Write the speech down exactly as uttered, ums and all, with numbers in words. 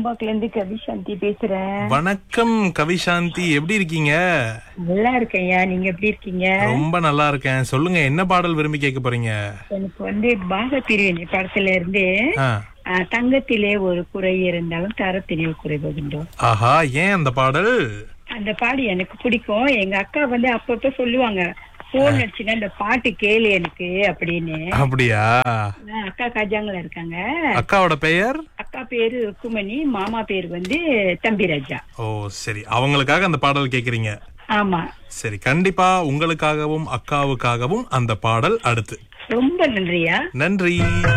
பூம்பாக்குல இருந்து கவிசாந்தி பேசுறேன். வணக்கம் கவிசாந்தி, எப்படி இருக்கீங்க? நல்லா இருக்கேன்யா, நீங்க எப்படி இருக்கீங்க? ரொம்ப நல்லா இருக்கேன். சொல்லுங்க, என்ன பாடல் விரும்பி கேட்க போறீங்க? எனக்கு வந்து பாக பிரிவினை படத்துல இருந்து ஆ. ஆ, தங்கத்திலே ஒரு குறை இருந்தாலும் தரத்திலே ஒரு குறை உண்டோ. ஆஹா, ஏன் அந்த பாடல்? அந்த பாடு எனக்கு பிடிக்கும். எங்க அக்கா வந்து அப்பப்ப சொல்லுவாங்க, போன் அடிச்சுன்னா இந்த பாட்டு கேளு எனக்கு அப்படின்னு. அப்படியா? ஆ, அக்கா கஜாங்கல இருக்காங்க. அக்காவோட பெயர்? அக்கா பேரு ருக்குமணி, மாமா பேரு வந்து தம்பிராஜா. ஓ சரி, அவங்களுக்காக அந்த பாடல் கேக்குறீங்க. ஆமா, சரி, கண்டிப்பா உங்களுக்காகவும் அக்காவுக்காகவும் அந்த பாடல் அடுத்து. ரொம்ப நன்றியா. நன்றி.